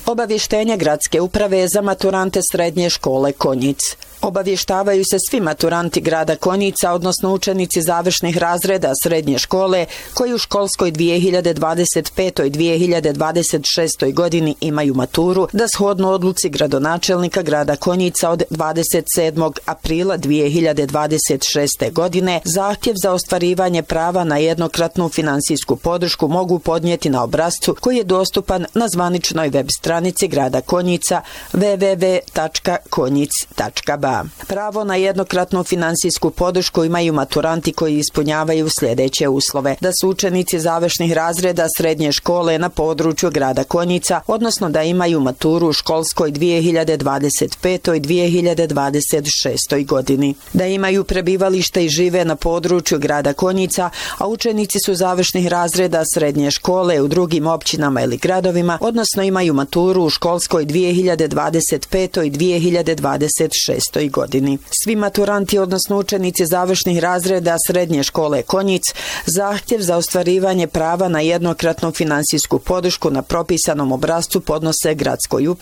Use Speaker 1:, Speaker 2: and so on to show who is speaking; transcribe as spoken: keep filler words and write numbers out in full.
Speaker 1: Obavještenje gradske uprave za maturante srednje škole Konjic. Obavještavaju se svi maturanti grada Konjica, odnosno učenici završnih razreda srednje škole koji u školskoj dvije hiljade dvadeset pete dvije hiljade dvadeset šeste godini imaju maturu, da shodno odluci gradonačelnika grada Konjica od dvadeset sedmog aprila dvije hiljade dvadeset šeste godine zahtjev za ostvarivanje prava na jednokratnu finansijsku podršku mogu podnijeti na obrascu koji je dostupan na zvaničnoj web stranici grada Konjica w w w tačka konjic tačka b a. Pravo na jednokratnu finansijsku podršku imaju maturanti koji ispunjavaju sljedeće uslove: da su učenici završnih razreda srednje škole na području grada Konjica, odnosno da imaju maturu u školskoj dvije hiljade dvadeset pete dvije hiljade dvadeset šeste godini, da imaju prebivalište i žive na području grada Konjica, a učenici su završnih razreda srednje škole u drugim općinama ili gradovima, odnosno imaju maturu u školskoj dvije hiljade dvadeset pete dvije hiljade dvadeset šeste godini. Svi maturanti, odnosno učenici završnih razreda srednje škole Konjic, zahtjev za ostvarivanje prava na jednokratnu finansijsku podršku na propisanom obrascu podnose gradskoj upravi